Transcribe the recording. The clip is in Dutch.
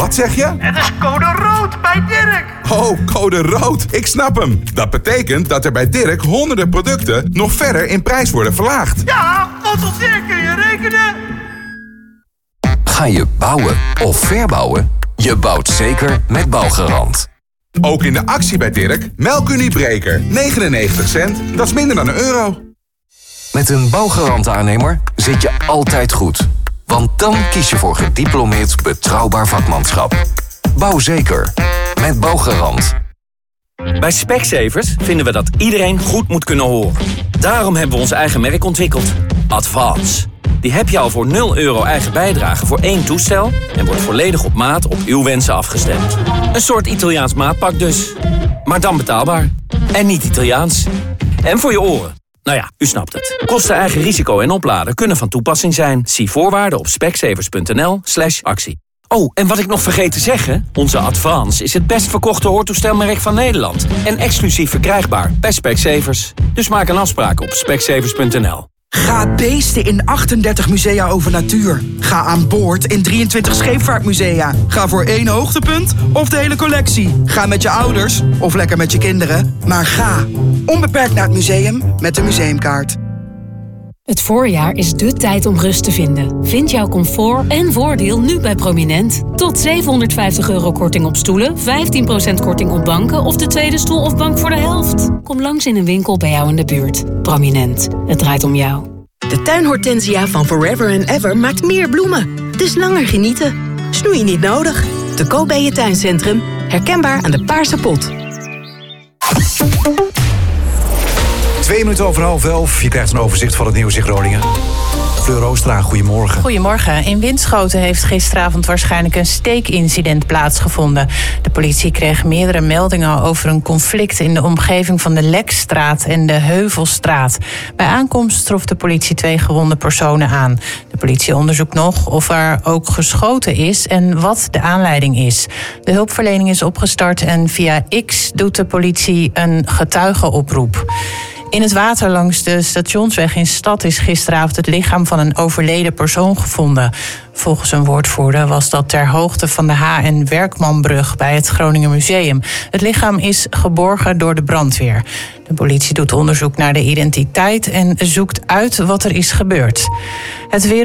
Wat zeg je? Het is code rood bij Dirk. Oh, code rood. Ik snap hem. Dat betekent dat er bij Dirk honderden producten nog verder in prijs worden verlaagd. Ja, want op Dirk kun je rekenen. Ga je bouwen of verbouwen? Je bouwt zeker met Bouwgarant. Ook in de actie bij Dirk, melkuniebreker. 99 cent, dat is minder dan €1. Met een Bouwgarant-aannemer zit je altijd goed. Want dan kies je voor gediplomeerd betrouwbaar vakmanschap. Bouw zeker met Bouwgarant. Bij Specsavers vinden we dat iedereen goed moet kunnen horen. Daarom hebben we ons eigen merk ontwikkeld. Advance. Die heb je al voor €0 eigen bijdrage voor 1 toestel... en wordt volledig op maat op uw wensen afgestemd. Een soort Italiaans maatpak dus. Maar dan betaalbaar. En niet Italiaans. En voor je oren. Nou ja, u snapt het. Kosten, eigen risico en opladen kunnen van toepassing zijn. Zie voorwaarden op specsavers.nl/actie. Oh, en wat ik nog vergeet te zeggen... onze Advance is het best verkochte hoortoestelmerk van Nederland. En exclusief verkrijgbaar bij Specsavers. Dus maak een afspraak op specsavers.nl. Ga beesten in 38 musea over natuur. Ga aan boord in 23 scheepvaartmusea. Ga voor 1 hoogtepunt of de hele collectie. Ga met je ouders of lekker met je kinderen. Maar ga onbeperkt naar het museum met de museumkaart. Het voorjaar is dé tijd om rust te vinden. Vind jouw comfort en voordeel nu bij Prominent. Tot €750 korting op stoelen, 15% korting op banken... of de tweede stoel of bank voor de helft. Kom langs in een winkel bij jou in de buurt. Prominent, het draait om jou. De tuinhortensia van Forever and Ever maakt meer bloemen. Dus langer genieten. Snoei niet nodig. Te koop bij je tuincentrum. Herkenbaar aan de paarse pot. 11:02. Je krijgt een overzicht van het nieuws in Groningen. Fleur Roostra, goedemorgen. Goedemorgen. In Winschoten heeft gisteravond waarschijnlijk een steekincident plaatsgevonden. De politie kreeg meerdere meldingen over een conflict in de omgeving van de Lekstraat en de Heuvelstraat. Bij aankomst trof de politie 2 gewonde personen aan. De politie onderzoekt nog of er ook geschoten is en wat de aanleiding is. De hulpverlening is opgestart en via X doet de politie een getuigenoproep. In het water langs de Stationsweg in Stad is gisteravond het lichaam van een overleden persoon gevonden. Volgens een woordvoerder was dat ter hoogte van de H.N. Werkmanbrug bij het Groninger Museum. Het lichaam is geborgen door de brandweer. De politie doet onderzoek naar de identiteit en zoekt uit wat er is gebeurd. Het weer